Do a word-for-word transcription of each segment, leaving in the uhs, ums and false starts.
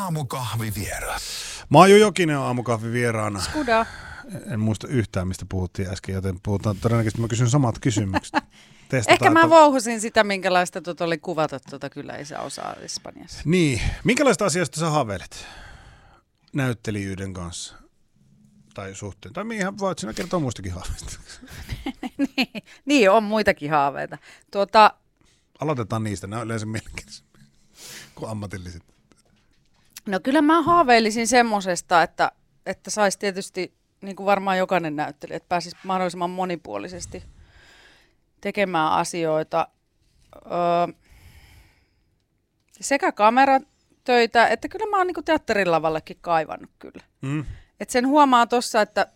aamukahvivieras. Maiju Jokinen on aamukahvivieraana. Skuda. En muista yhtään, mistä puhuttiin äsken, joten puhutaan todennäköisesti. Mä kysyn samat kysymykset. Testataan, Ehkä mä että... vouhusin sitä, minkälaista tuota oli kuvata, tuota kyllä ei se osaa Espanjassa. Niin. Minkälaista asioista sä haaveilet näyttelijyyden kanssa? Tai suhteen. Tai mihin voit sinä kertoa muistakin haaveista. niin, niin, on muitakin haaveita. Tuota... Aloitetaan niistä. Nämä on yleensä mielenkiintoisia kuin ammatilliset. No kyllä mä haaveilisin semmosesta, että, että saisi tietysti, niin kuin varmaan jokainen näyttelijä, että pääsisi mahdollisimman monipuolisesti tekemään asioita. Öö, sekä kameratöitä, että kyllä mä oon niin kuin teatterilavallekin kaivannut kyllä. Mm. Et sen huomaa tuossa, että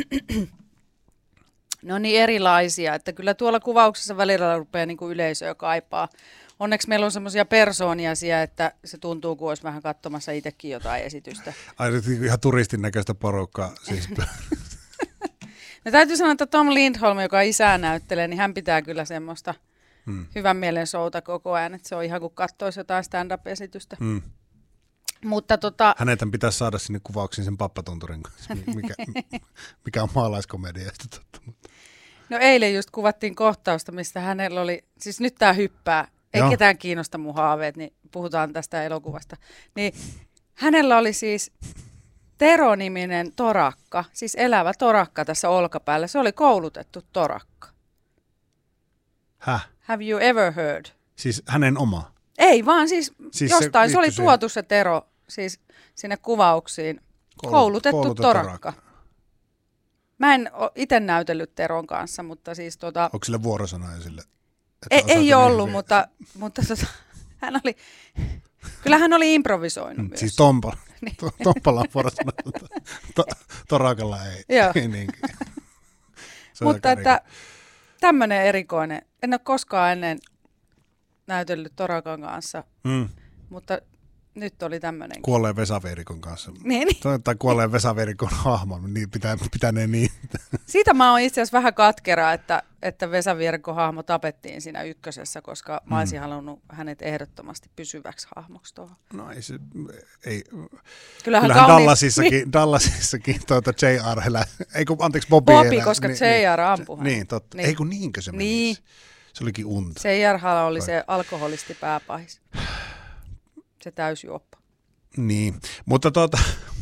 ne on niin erilaisia, että kyllä tuolla kuvauksessa välillä rupeaa niin kuin yleisöä kaipaa. Onneksi meillä on semmoisia persoonia siellä, että se tuntuu, kun olisi vähän katsomassa itsekin jotain esitystä. Ai ihan turistin näköistä porukkaa. Siis. No täytyy sanoa, että Tom Lindholm, joka isää näyttelee, niin hän pitää kyllä semmoista hmm. hyvän mielen showta koko ajan. Että se on ihan kuin katsoisi jotain stand-up-esitystä. Hmm. Mutta tota... Hänethän pitäisi saada sinne kuvauksiin sen pappatunturin kanssa, mikä, mikä on maalaiskomediasta totta. No eilen just kuvattiin kohtausta, mistä hänellä oli, siis nyt tää hyppää, ei Joo. ketään kiinnosta mun haaveet, niin puhutaan tästä elokuvasta. Niin hänellä oli siis Tero-niminen torakka, siis elävä torakka tässä olkapäällä. Se oli koulutettu torakka. Häh? Have you ever heard? Siis hänen oma? Ei vaan siis, siis jostain, se, se oli tuotu se Tero siis sinne kuvauksiin. Koulut, koulutettu, koulutettu torakka. torakka. Mä en ole itse näytellyt Teron kanssa, mutta siis tota... Onko sille vuorosanoja sille? Ei, ei ollut, niin mutta, mutta tota, hän oli... Kyllä hän oli improvisoinut hmm, myös. Siis Tompala. Niin. Tompala on vuorosanoja, to, Torakalla ei. Joo. ei niinkin. Mutta että tämmöinen erikoinen. En ole koskaan ennen näytellyt Torakan kanssa, mm. mutta nyt oli tämmöinen. Kuolleen Vesaverikon kanssa. Niin, niin. Tai kuolleen Vesaverikon hahmon, niin pitää, pitäneen niin. Siitä mä oon itse asiassa vähän katkera, että, että Vesaverikon hahmo tapettiin siinä ykkösessä, koska mä olisin mm. halunnut hänet ehdottomasti pysyväksi hahmoksi tuohon. No ei se, ei. Kyllähän, Kyllähän kauni... Dallasissakin, niin. Dallasissakin tuota J R elä, ei kun anteeksi Bobby Bobby, elä, koska niin, J R ampui hän. Niin, totta. Niin. Ei kun niinkö se meni? Niin. Se olikin unta. J R oli Vai. se alkoholisti pääpahis. Se täysjuoppa. Niin, mutta tuota,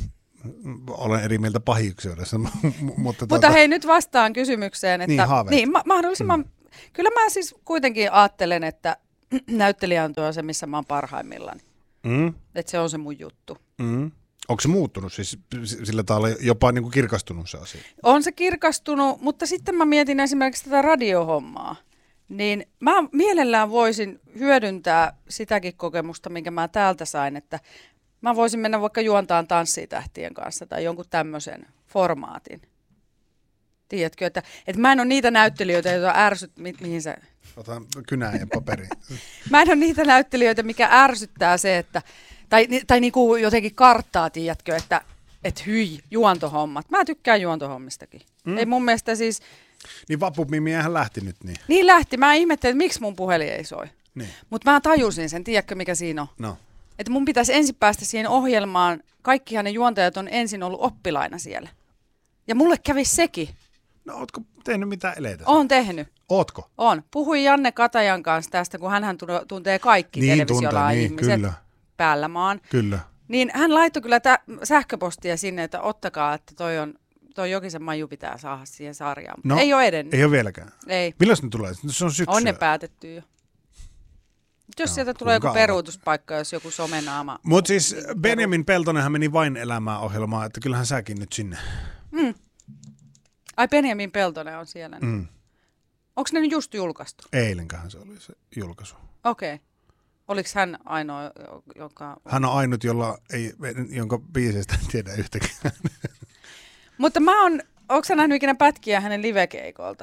olen eri mieltä pahikseudessa. mutta, mutta tuota, hei, nyt vastaan kysymykseen, että niin, niin, ma- mahdollisimman, mm. kyllä mä siis kuitenkin ajattelen, että näyttelijä on tuo se, missä mä oon parhaimmillaan. Mm. Että se on se mun juttu. Mm. Onko se muuttunut siis sillä tavalla jopa niin kuin kirkastunut se asia? On se kirkastunut, mutta sitten mä mietin esimerkiksi tätä radiohommaa. Niin mä mielellään voisin hyödyntää sitäkin kokemusta, minkä mä täältä sain, että mä voisin mennä vaikka juontaan tanssitähtien kanssa tai jonkun tämmöisen formaatin. Tiedätkö, että, että mä en ole niitä näyttelijöitä, joita ärsyt... Mi- mihin se... Otan kynää ja paperin. Mä en ole niitä näyttelijöitä, mikä ärsyttää se, että... Tai, tai niinku jotenkin karttaa, tiedätkö, että et hyi, juontohommat. Mä tykkään juontohommistakin. Mm. Ei mun mielestä siis... Niin Vapupimiähän lähti nyt niin. Niin lähti. Mä ihmettelin, että miksi mun puhelin ei soi. Niin. Mutta mä tajusin sen, tiedätkö mikä siinä on? No. Että mun pitäisi ensin päästä siihen ohjelmaan. Kaikkihan ne juontajat on ensin ollut oppilaina siellä. Ja mulle kävi sekin. No ootko tehnyt mitään eleitä? Oon tehnyt. Ootko? On. Puhuin Janne Katajan kanssa tästä, kun hänhän tuntee kaikki niin, televisiolla niin, ihmiset kyllä. päällä maan. Kyllä. Niin hän laittoi kyllä tä- sähköpostia sinne, että ottakaa, että toi on... Toi Jokisen Maiju pitää saada siihen sarjaan, mutta no, ei ole edennyt. Ei ole vieläkään? Ei. Milloin ne tulee? Se on syksyä. On ne päätetty jo. Jos no, sieltä tulee joku peruutuspaikka, jos joku somenaama... Mutta siis Benjamin Peltonenhan meni Vain elämää -ohjelmaan, että kyllähän säkin nyt sinne. Mm. Ai Benjamin Peltonen on siellä. Mm. Onko ne nyt just julkaistu? Eilenkähän se oli se julkaisu. Okei. Okay. Oliko hän ainoa, joka... Hän on ainut, jolla ei, jonka biiseistä en tiedä yhtäkään. Mutta mä oon, onko sä nähnyt ikinä pätkiä hänen livekeikoilta?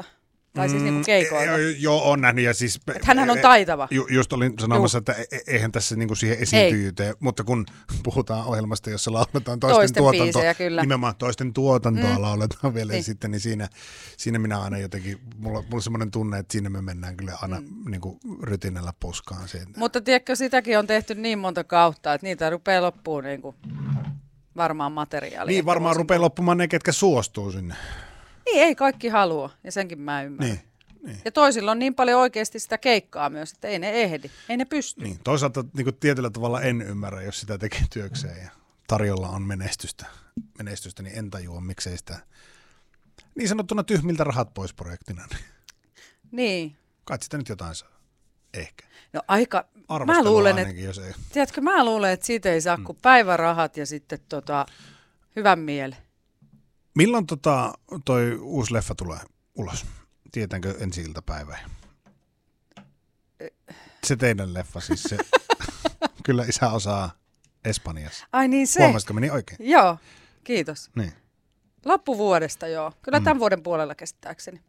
Tai siis niinku keikoilta. Mm, joo, on nähnyt. Ja siis, että hänhän on taitava. Ju, just olin sanomassa, Juh. että eihän tässä niinku siihen esiintyjyyteen, mutta kun puhutaan ohjelmasta, jossa lauletaan toisten, toisten tuotantoa, biisejä, kyllä. nimenomaan toisten tuotantoa mm. lauletaan vielä niin. sitten, niin siinä, siinä minä aina jotenkin, mulla, mulla on semmoinen tunne, että siinä me mennään kyllä aina mm. niinku rytinällä puskaan. Siitä. Mutta tiedätkö, sitäkin on tehty niin monta kautta, että niitä rupeaa loppuun niinku varmaan materiaalia. Niin, varmaan rupeaa loppumaan ne, ketkä suostuu sinne. Niin, ei kaikki halua, ja senkin mä ymmärrän. Niin, niin. Ja toisilla on niin paljon oikeasti sitä keikkaa myös, että ei ne ehdi, ei ne pysty. Niin, toisaalta niin kuin tietyllä tavalla en ymmärrä, jos sitä tekee työkseen ja tarjolla on menestystä, menestystä niin en tajua, miksei sitä niin sanottuna tyhmiltä rahat pois projektina. Niin. Kai sitä nyt jotain saa, ehkä. No aika, mä luulen, ainakin, jos ei. Tiedätkö, mä luulen, että siitä ei saa mm. kuin päivärahat ja sitten tota, hyvän mielen. Milloin tota, toi uusi leffa tulee ulos? Tietäänkö ensi iltapäivää? Se teidän leffa siis. Se, kyllä isä osaa Espanjassa. Ai niin se. Huomasitko meni oikein? Joo, kiitos. Niin. Loppuvuodesta joo. Kyllä tämän mm. vuoden puolella käsittääkseni.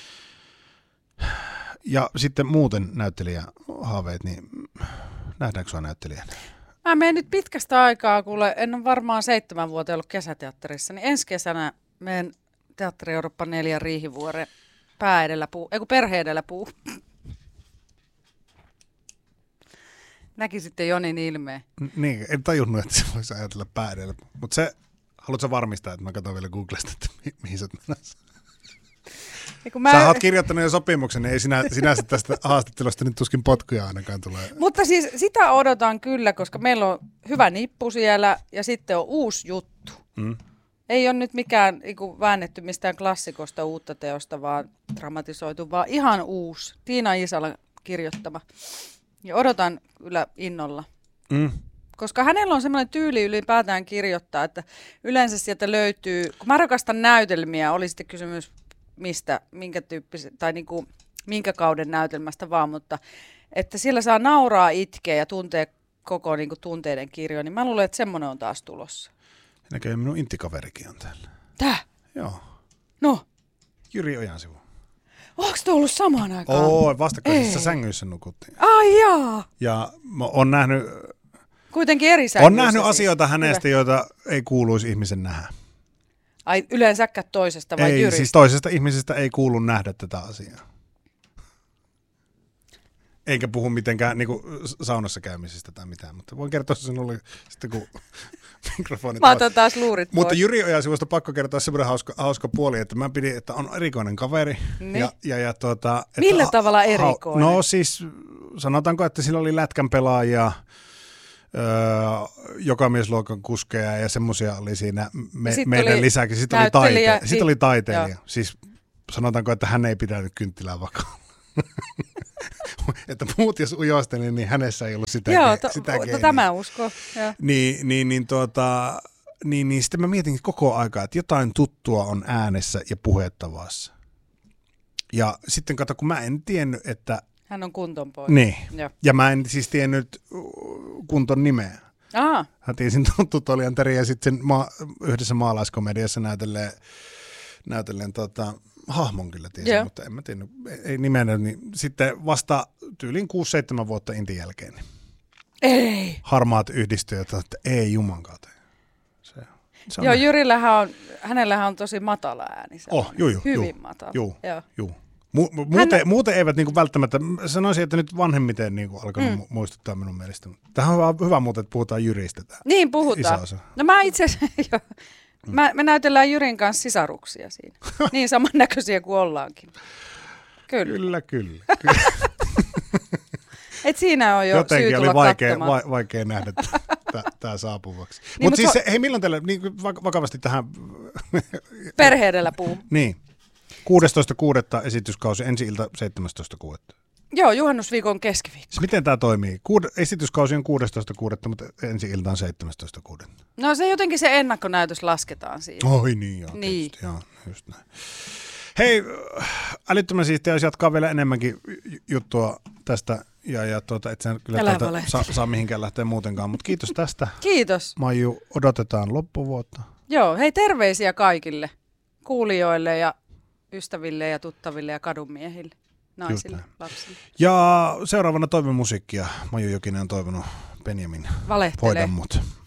Ja sitten muuten näyttelijähaaveet, niin nähdäänkö sinua näyttelijänä? Mä menen nyt pitkästä aikaa, kuule, en ole varmaan seitsemän vuotta ollut kesäteatterissa, niin ensi kesänä menen Teatteri Eurooppa neljä Riihivuoren pää edellä puu, ei kun perhe edellä puu. Näki sitten Jonin ilmeen. Niin, en tajunnut, että se voisi ajatella pää edellä. Mutta se, haluatko varmistaa, että mä katson vielä Googlesta, että mi- mihin sä oot mennessä? Mä... Sä oot kirjoittanut jo sopimuksen, niin ei sinä, sinänsä tästä haastattelusta nyt tuskin potkuja ainakaan tulee. Mutta siis sitä odotan kyllä, koska meillä on hyvä nippu siellä ja sitten on uusi juttu. Mm. Ei ole nyt mikään iku, väännetty mistään klassikosta uutta teosta, vaan dramatisoitu, vaan ihan uusi. Tiina Isala kirjoittama. Ja odotan kyllä innolla. Mm. Koska hänellä on semmoinen tyyli ylipäätään kirjoittaa, että yleensä sieltä löytyy, kun mä rakastan näytelmiä, oli sitten kysymys mistä, minkä tyyppisen, tai niin kuin, minkä kauden näytelmästä vaan, mutta että siellä saa nauraa, itkeä ja tuntee koko niin kuin, tunteiden kirjo, niin mä luulen, että semmoinen on taas tulossa. Näköjään minun intikaverikin on täällä. Tää? Joo. No? Jyri Ojansivu. Onko te ollut samaan aikaan? Oo, vastakkaisissa sängyissä nukuttiin. Ai jaa. Ja mä oon nähnyt... Kuitenkin eri sängyissä. On nähnyt siis. asioita hänestä, Hyvä. joita ei kuuluisi ihmisen nähdä. Ai yleensäkään toisesta vai ei, Jyristä? Siis toisesta ihmisestä ei kuulu nähdä tätä asiaa. Eikä puhu mitenkään niin kuin saunassa käymisestä tai mitään, mutta voin kertoa sinulle sitten, kun mikrofonit Mä otan taas luurit Mutta pois. Jyri Ojasivusta pakko kertoa semmoinen hauska, hauska puoli, että mä pidin, että on erikoinen kaveri. Niin. Ja, ja, ja tuota, että Millä ha- tavalla erikoinen? No siis sanotaanko, että sillä oli lätkän pelaajia, öö, jokamiesluokan kuskeja ja semmoisia oli siinä me, meidän lisäksi. Sitten oli, taite- sit oli taiteilija. Joo. Siis sanotaanko, että hän ei pitänyt kynttilää vakaan. Että muut jos ujosteli, niin hänessä ei ollut sitä, Joo, ge- to, sitä to, geeniä. tämä usko. Joo. Niin, niin, niin, tuota, niin, niin sitten mä mietin koko aikaa, että jotain tuttua on äänessä ja puhettavassa. Ja sitten kato, kun mä en tiennyt, että... Hän on kunton pois. Niin, Joo. ja mä en siis tiennyt kunton nimeä. Aha. Mä tiesin Tutolian Teri ja sitten sen maa, yhdessä maalaiskomediassa näytelleen, näytelleen tota, hahmon kyllä tiesin, Joo. mutta en mä tiennyt, ei nimenä, niin sitten vasta tyylin kuusi seitsemän vuotta intin jälkeen. Niin ei. Harmaat yhdistyjät, että ei juman kautta. Se, se on Joo, Jyrillähän on, hänellähän on tosi matala ääni. Oh, juu, juu, Hyvin juu, matala. Juu, Joo. juu. Mu- muuten, Hän... muuten eivät niinku välttämättä, sanoisin, että nyt vanhemmiten niinku alkanut mm. muistuttaa minun mielestä. Tähän on hyvä muuten, että puhutaan Jyristä. Niin puhutaan. No mä itse asiassa, mä, me näytellään Jyrin kanssa sisaruksia siinä. Niin samannäköisiä kuin ollaankin. Kyllä. Kyllä, kyllä. kyllä. Et siinä on jo Jotenkin syy oli tulla vaikea, katsomaan. va- vaikea nähdä tämä saapuvaksi. Niin, Mutta mut siis ho- se, hei milloin teille, niin vakavasti tähän... Perhe edellä puu. Niin. kuudestoista kuudetta esityskausi, ensi ilta seitsemästoista kuudetta Joo, juhannusviikon keskiviikko. Siis miten tämä toimii? Kuud- esityskausi on kuudestoista kuudetta mutta ensi ilta on seitsemästoista kuudetta No se jotenkin se ennakkonäytös lasketaan siihen. Oi niin, joo. Niin. Tietysti, joo, just näin. Hei, älyttömän siistiä, jos jatkaa vielä enemmänkin juttua tästä, ja, ja tuota, et sä kyllä Älä täältä saa, saa mihinkään lähteä muutenkaan, mutta kiitos tästä. Kiitos. Maiju, odotetaan loppuvuotta. Joo, hei terveisiä kaikille kuulijoille ja ystäville ja tuttaville ja kadunmiehille, naisille, lapsille. Ja seuraavana toivemusiikkia. Maju Jokinen on toivonut Benjamin. Valehtelee. Voita mut.